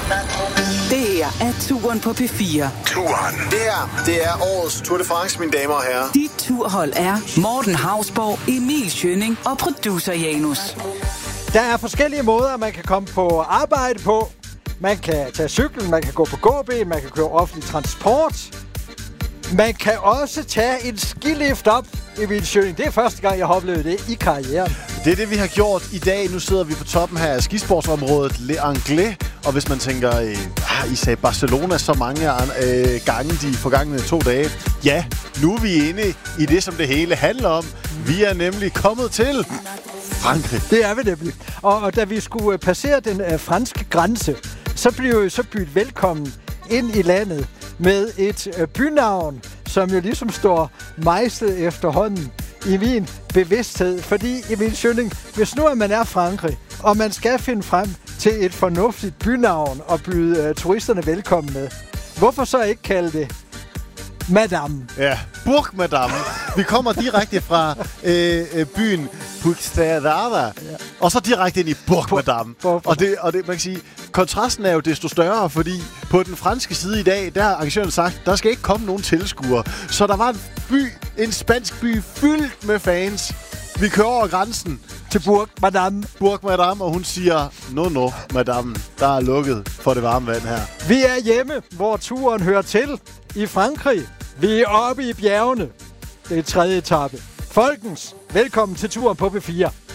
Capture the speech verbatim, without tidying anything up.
Det her er Turen på P fire. Turen. Det her, det er årets Tour de France, mine damer og herrer. Dit turhold er Morten Hausborg, Emil Schønning og producer Janus. Der er forskellige måder, man kan komme på arbejde på. Man kan tage cyklen, man kan gå på gåben, man kan køre offentlig transport. Man kan også tage en skilift op i Emil Schønning. Det er første gang, jeg har oplevet det i karrieren. Det er det, vi har gjort i dag. Nu sidder vi på toppen her af skisportsområdet Le Anglais. Og hvis man tænker, øh, I sagde Barcelona så mange øh, gange de forgangne to dage. Ja, nu er vi inde i det, som det hele handler om. Vi er nemlig kommet til Frankrig. Det er vi nemlig. Og, og da vi skulle passere den øh, franske grænse, så blev vi så bydt velkommen ind i landet med et øh, bynavn, som jo ligesom står mejslet efterhånden i min bevidsthed. Fordi, Emil Schønning, hvis nu at man er Frankrig, og man skal finde frem til et fornuftigt bynavn og byde øh, turisterne velkommen med, hvorfor så ikke kalde det Madame? Ja, Bourg Madame. Vi kommer direkte fra øh, øh, byen Puigcerdá, ja. Og så direkte ind i Bourg Madame. Og det, og det, man kan sige, kontrasten er jo desto større, fordi på den franske side i dag, der har arrangøren sagt, der skal ikke komme nogen tilskuere. Så der var en by, en spansk by fyldt med fans. Vi kører over grænsen til Bourg Madame. Bourg Madame, og hun siger, no, no, madame, der er lukket for det varme vand her. Vi er hjemme, hvor turen hører til, i Frankrig. Vi er oppe i bjergene. Det er tredje etape. Folkens, velkommen til Turen på P fire.